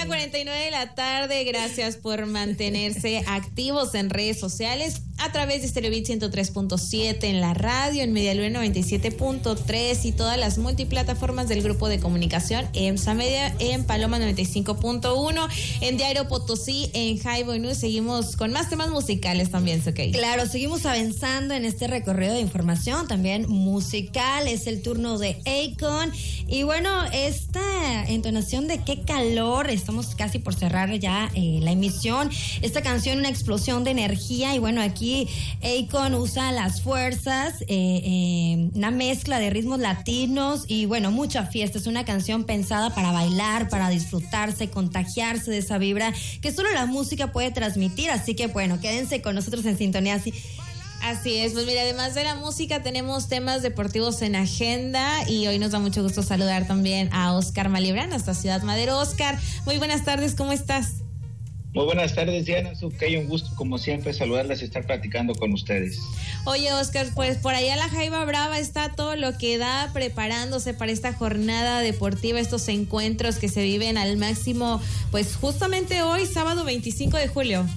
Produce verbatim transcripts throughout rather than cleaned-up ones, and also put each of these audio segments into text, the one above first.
una cuarenta y nueve de la tarde. Gracias por mantenerse activos en redes sociales a través de Estereobit ciento tres punto siete en la radio, en Medialuna noventa y siete punto tres y todas las multiplataformas del grupo de comunicación EMSA Media, en Paloma noventa y cinco punto uno, en Diario Potosí, en Highboy News. Seguimos con más temas musicales también, ¿ok? Claro, seguimos avanzando en este recorrido de información también musical. Es el turno de Akon. Y bueno, esta entonación de qué calor, estamos casi por cerrar ya eh, la emisión. Esta canción, una explosión de energía. Y bueno, aquí Akon usa las fuerzas, eh, eh, una mezcla de ritmos latinos y bueno, mucha fiesta. Es una canción pensada para bailar, para disfrutarse, contagiarse de esa vibra que solo la música puede transmitir. Así que bueno, quédense con nosotros en sintonía. Así Así es, pues mira, además de la música tenemos temas deportivos en agenda y hoy nos da mucho gusto saludar también a Oscar Malibrán hasta Ciudad Madero. Oscar, muy buenas tardes, ¿cómo estás? Muy buenas tardes, Diana. Hay un gusto, como siempre, saludarlas y estar platicando con ustedes. Oye, Oscar, pues por allá la Jaiba Brava está todo lo que da, preparándose para esta jornada deportiva, estos encuentros que se viven al máximo, pues justamente hoy, sábado veinticinco de julio.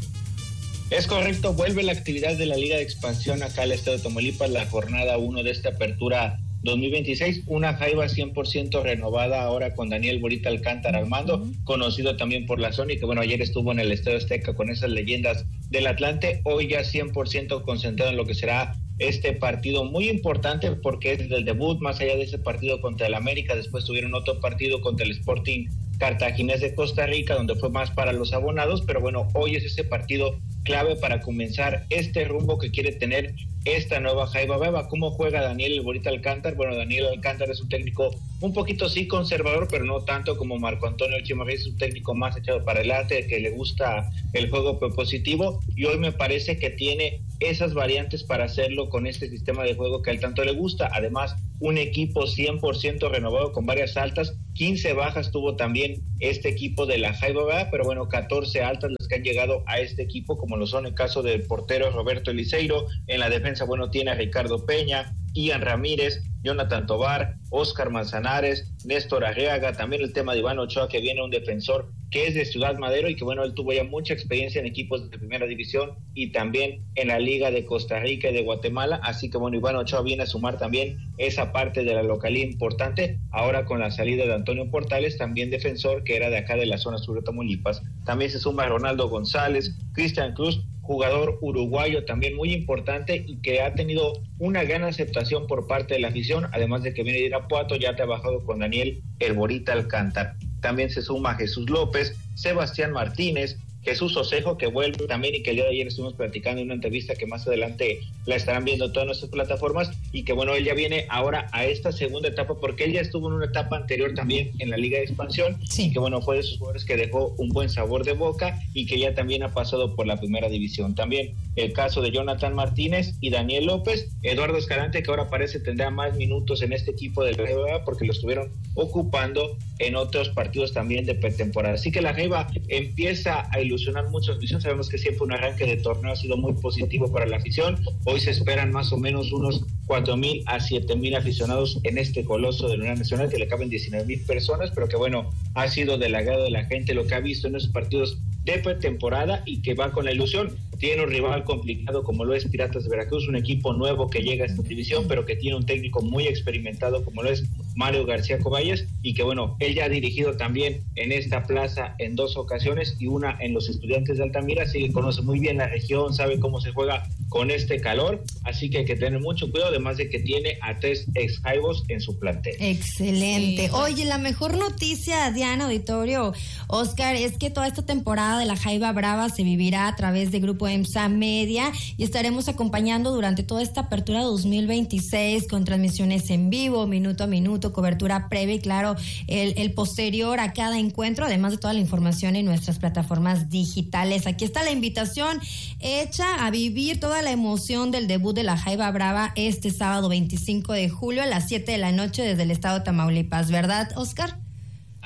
Es correcto, vuelve la actividad de la Liga de Expansión acá al estado de Tamaulipas, la jornada uno de esta apertura dos mil veintiséis, una Jaiba cien por ciento renovada ahora con Daniel Borita Alcántara al mando, uh-huh. conocido también por la zona y que bueno, ayer estuvo en el Estadio Azteca con esas leyendas del Atlante, hoy ya cien por ciento concentrado en lo que será este partido muy importante porque es el debut, más allá de ese partido contra el América, después tuvieron otro partido contra el Sporting Cartaginés de Costa Rica, donde fue más para los abonados, pero bueno, hoy es ese partido clave para comenzar este rumbo que quiere tener esta nueva Jaiba Brava. ¿Cómo juega Daniel Borita Alcántara? Bueno, Daniel Alcántara es un técnico un poquito sí conservador, pero no tanto como Marco Antonio Chimarri, es un técnico más echado para adelante, que le gusta el juego propositivo, y hoy me parece que tiene esas variantes para hacerlo con este sistema de juego que a él tanto le gusta. Además, un equipo cien por ciento renovado con varias altas, quince bajas tuvo también este equipo de la Jaiba Brava, pero bueno, catorce altas las que han llegado a este equipo, como lo son el caso del portero Roberto Eliseiro. En la defensa, bueno, tiene a Ricardo Peña, Ian Ramírez, Jonathan Tobar, Oscar Manzanares, Néstor Arriaga, también el tema de Iván Ochoa, que viene un defensor que es de Ciudad Madero y que bueno, él tuvo ya mucha experiencia en equipos de primera división y también en la Liga de Costa Rica y de Guatemala, así que bueno, Iván Ochoa viene a sumar también esa parte de la localía importante, ahora con la salida de Antonio Portales, también defensor que era de acá de la zona sur de Tamaulipas. También se suma Ronaldo González, Cristian Cruz, jugador uruguayo también muy importante y que ha tenido una gran aceptación por parte de la afición, además de que viene de Irapuato, ya ha trabajado con Daniel El Borita Alcántara. También se suma Jesús López, Sebastián Martínez, Jesús Osejo, que vuelve también y que el día de ayer estuvimos platicando en una entrevista que más adelante la estarán viendo en todas nuestras plataformas, y que bueno, él ya viene ahora a esta segunda etapa porque él ya estuvo en una etapa anterior también en la Liga de Expansión, sí. y que bueno, fue de esos jugadores que dejó un buen sabor de boca y que ya también ha pasado por la primera división. También el caso de Jonathan Martínez y Daniel López, Eduardo Escalante, que ahora parece tendrá más minutos en este equipo del Jaiba porque lo estuvieron ocupando en otros partidos también de pretemporada. Así que la Jaiba empieza a ilusionar mucho a la afición. Sabemos que siempre un arranque de torneo ha sido muy positivo para la afición. Hoy se esperan más o menos unos cuatro mil a siete mil aficionados en este coloso de la Unidad Nacional, que le caben diecinueve mil personas, pero que bueno, ha sido del agrado de la gente lo que ha visto en esos partidos de pretemporada y que va con la ilusión. Tiene un rival complicado como lo es Piratas de Veracruz, un equipo nuevo que llega a esta división, pero que tiene un técnico muy experimentado como lo es Mario García Coballes, y que bueno, él ya ha dirigido también en esta plaza en dos ocasiones y una en los Estudiantes de Altamira, así que conoce muy bien la región, sabe cómo se juega con este calor, así que hay que tener mucho cuidado, además de que tiene a tres ex Jaibos en su plantel. Excelente. Sí. Oye, la mejor noticia, Diana, auditorio, Oscar, es que toda esta temporada de la Jaiba Brava se vivirá a través de Grupo EMSA Media y estaremos acompañando durante toda esta apertura dos mil veintiséis con transmisiones en vivo, minuto a minuto, cobertura previa y claro, el, el posterior a cada encuentro, además de toda la información en nuestras plataformas digitales. Aquí está la invitación hecha a vivir toda la emoción del debut de la Jaiba Brava este sábado veinticinco de julio a las siete de la noche desde el estado de Tamaulipas, ¿verdad, Oscar?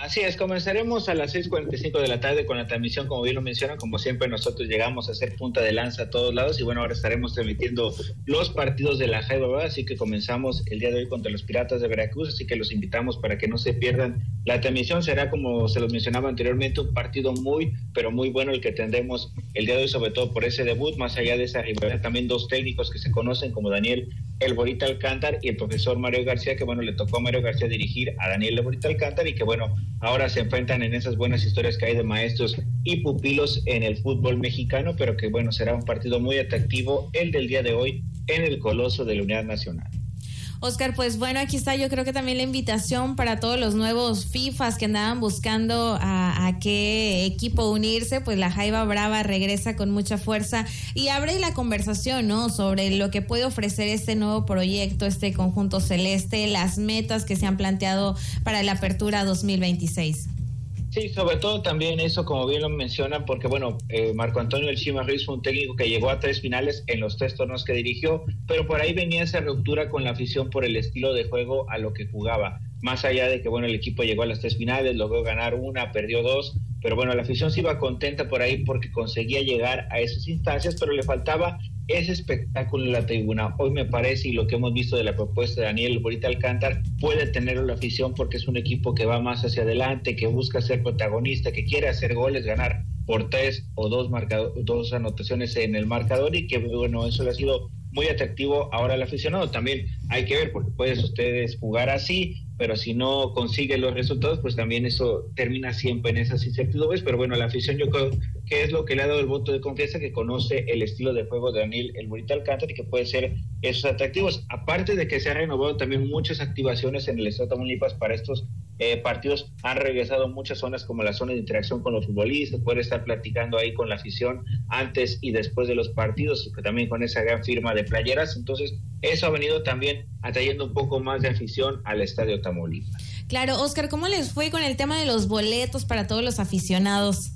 Así es, comenzaremos a las seis cuarenta y cinco de la tarde con la transmisión, como bien lo mencionan. Como siempre, nosotros llegamos a ser punta de lanza a todos lados y bueno, ahora estaremos transmitiendo los partidos de la Jaiba Brava, así que comenzamos el día de hoy contra los Piratas de Veracruz, así que los invitamos para que no se pierdan la transmisión. Será, como se los mencionaba anteriormente, un partido muy, pero muy bueno el que tendremos el día de hoy, sobre todo por ese debut. Más allá de esa rivalidad, también dos técnicos que se conocen, como Daniel El Borita Alcántar y el profesor Mario García, que bueno, le tocó a Mario García dirigir a Daniel El Borita Alcántar y que bueno, ahora se enfrentan en esas buenas historias que hay de maestros y pupilos en el fútbol mexicano, pero que bueno, será un partido muy atractivo el del día de hoy en el Coloso de la Unidad Nacional. Oscar, pues bueno, aquí está yo creo que también la invitación para todos los nuevos FIFAs que andaban buscando a, a qué equipo unirse. Pues la Jaiba Brava regresa con mucha fuerza y abre la conversación, ¿no?, sobre lo que puede ofrecer este nuevo proyecto, este conjunto celeste, las metas que se han planteado para la apertura dos mil veintiséis. Sí, sobre todo también eso, como bien lo mencionan, porque bueno, eh, Marco Antonio El Chima Ruiz fue un técnico que llegó a tres finales en los tres torneos que dirigió, pero por ahí venía esa ruptura con la afición por el estilo de juego a lo que jugaba. Más allá de que bueno, el equipo llegó a las tres finales, logró ganar una, perdió dos, pero bueno, la afición se iba contenta por ahí porque conseguía llegar a esas instancias, pero le faltaba ese espectáculo en la tribuna. Hoy me parece, y lo que hemos visto de la propuesta de Daniel Borita Alcántar, puede tener la afición porque es un equipo que va más hacia adelante, que busca ser protagonista, que quiere hacer goles, ganar por tres o dos, marcado, dos anotaciones en el marcador, y que bueno, eso le ha sido muy atractivo ahora al aficionado. También hay que ver, porque puedes ustedes jugar así, pero si no consigue los resultados, pues también eso termina siempre en esas incertidumbres. Pero bueno, la afición yo creo que es lo que le ha dado el voto de confianza, que conoce el estilo de juego de Daniel El Borita Alcántar y que puede ser esos atractivos. Aparte de que se han renovado también muchas activaciones en el estado de Tamaulipas para estos eh, partidos, han regresado muchas zonas como la zona de interacción con los futbolistas, poder estar platicando ahí con la afición antes y después de los partidos, y también con esa gran firma de playeras. Entonces eso ha venido también atrayendo un poco más de afición al estadio Tamaulipas. Claro, Oscar, ¿cómo les fue con el tema de los boletos para todos los aficionados?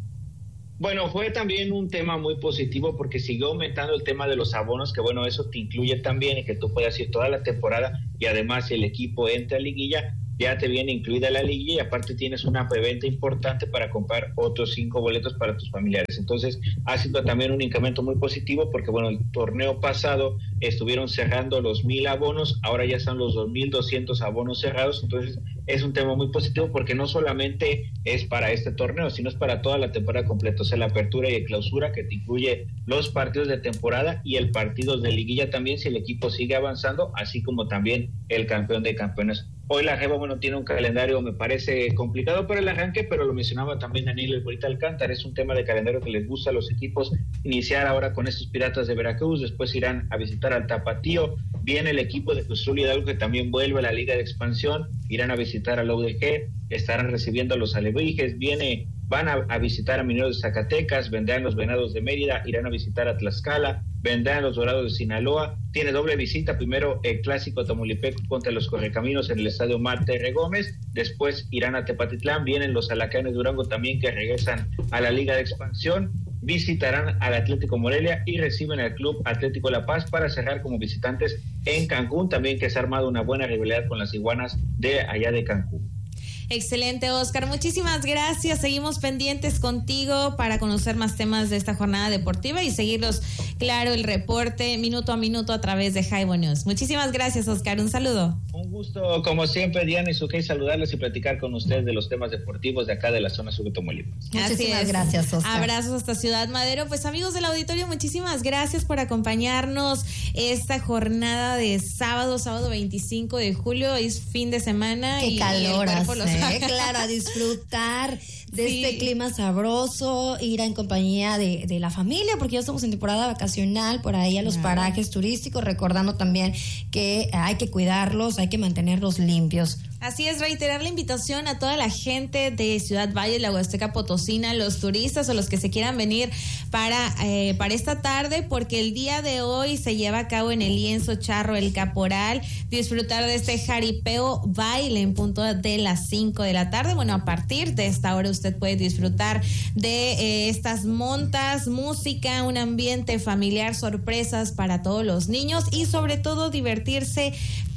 Bueno, fue también un tema muy positivo porque siguió aumentando el tema de los abonos, que bueno, eso te incluye también y que tú puedas ir toda la temporada, y además si el equipo entra a liguilla, ya te viene incluida la liguilla y aparte tienes una preventa importante para comprar otros cinco boletos para tus familiares. Entonces ha sido también un incremento muy positivo porque bueno, el torneo pasado estuvieron cerrando los mil abonos, ahora ya están los dos mil doscientos abonos cerrados. Entonces es un tema muy positivo porque no solamente es para este torneo, sino es para toda la temporada completa, o sea, la apertura y el clausura, que te incluye los partidos de temporada y el partido de liguilla también si el equipo sigue avanzando, así como también el campeón de campeones. Hoy la Jaiba, bueno, tiene un calendario, me parece complicado para el arranque, pero lo mencionaba también Daniel El Borita Alcántar, es un tema de calendario que les gusta a los equipos iniciar ahora con estos Piratas de Veracruz, después irán a visitar al Tapatío, viene el equipo de Cruz Azul Hidalgo que también vuelve a la Liga de Expansión, irán a visitar a la U D G, estarán recibiendo a los Alebrijes, viene... Van a, a visitar a Mineros de Zacatecas, vendrán los Venados de Mérida, irán a visitar a Tlaxcala, vendrán los Dorados de Sinaloa. Tiene doble visita, primero el clásico tamaulipeco contra los Correcaminos en el estadio Marta R. Gómez, después irán a Tepatitlán, vienen los Alacanes de Durango también que regresan a la Liga de Expansión, visitarán al Atlético Morelia y reciben al Club Atlético La Paz para cerrar como visitantes en Cancún, también que se ha armado una buena rivalidad con las Iguanas de allá de Cancún. Excelente, Oscar. Muchísimas gracias. Seguimos pendientes contigo para conocer más temas de esta jornada deportiva y seguirlos, claro, el reporte minuto a minuto a través de Jaibo News. Muchísimas gracias, Oscar. Un saludo. Un gusto, como siempre, Diana y Sujei, saludarles y platicar con ustedes de los temas deportivos de acá de la zona sur de Tamaulipas. Muchísimas gracias, Oscar. Abrazos hasta Ciudad Madero. Pues amigos del auditorio, muchísimas gracias por acompañarnos esta jornada de sábado, sábado veinticinco de julio. Es fin de semana. Qué y calor el cuerpo hace. Claro, a disfrutar de sí. este clima sabroso, ir en compañía de, de la familia, porque ya estamos en temporada vacacional, por ahí a los claro. parajes turísticos, recordando también que hay que cuidarlos, hay que mantenerlos limpios. Así es, reiterar la invitación a toda la gente de Ciudad Valle, la Huasteca Potosina, los turistas o los que se quieran venir para, eh, para esta tarde, porque el día de hoy se lleva a cabo en el lienzo charro El Caporal, disfrutar de este jaripeo baile en punto de las cinco de la tarde. Bueno, a partir de esta hora usted puede disfrutar de eh, estas montas, música, un ambiente familiar, sorpresas para todos los niños y sobre todo divertirse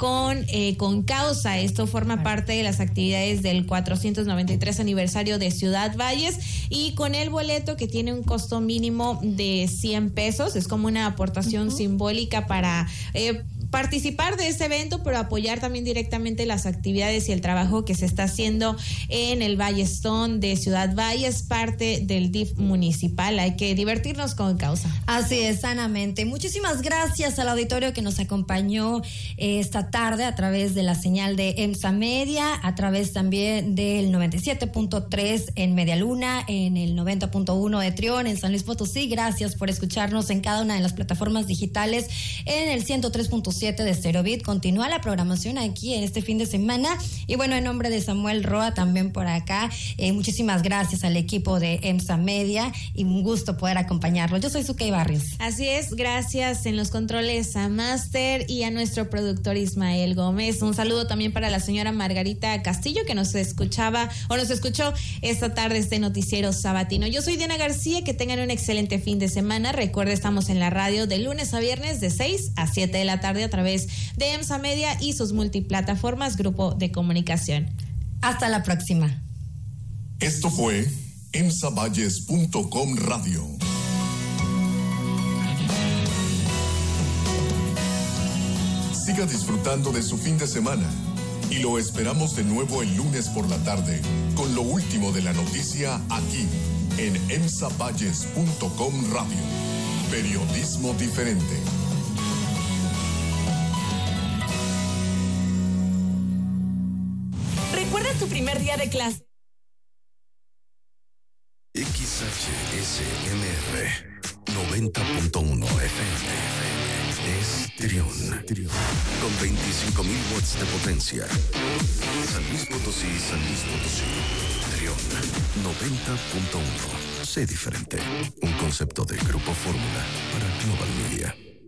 con, eh, con causa. Esto forma parte de las actividades del cuatrocientos noventa y tres aniversario de Ciudad Valles, y con el boleto, que tiene un costo mínimo de cien pesos, es como una aportación uh-huh. simbólica para eh, participar de este evento, pero apoyar también directamente las actividades y el trabajo que se está haciendo en el Ballestón de Ciudad Valles, parte del D I F municipal. Hay que divertirnos con causa. Así es, sanamente. Muchísimas gracias al auditorio que nos acompañó eh, esta tarde a través de la señal de EMSA Media, a través también del noventa y siete punto tres en Media Luna, en el noventa punto uno de Trión, en San Luis Potosí. Gracias por escucharnos en cada una de las plataformas digitales, en el ciento tres punto siete de Stereobit. Continúa la programación aquí en este fin de semana. Y bueno, en nombre de Samuel Roa, también por acá, eh, muchísimas gracias al equipo de EMSA Media y un gusto poder acompañarlo. Yo soy Sukey Barrios. Así es, gracias en los controles a Master y a nuestro productor Ismael Gómez. Un saludo también para la señora Margarita Castillo, que nos escuchaba o nos escuchó esta tarde este noticiero sabatino. Yo soy Diana García, que tengan un excelente fin de semana. Recuerda, estamos en la radio de lunes a viernes de seis a siete de la tarde a través de EMSA Media y sus multiplataformas, grupo de comunicación. Hasta la próxima. Esto fue emsa valles punto com Radio. Siga disfrutando de su fin de semana y lo esperamos de nuevo el lunes por la tarde con lo último de la noticia aquí en emsa valles punto com Radio. Periodismo diferente. ¿Recuerdas tu primer día de clase? X H S M R noventa punto uno F M es Trión, con veinticinco mil watts de potencia. San Luis Potosí, San Luis Potosí, Trión, noventa punto uno. Sé diferente. Un concepto de Grupo Fórmula para Global Media.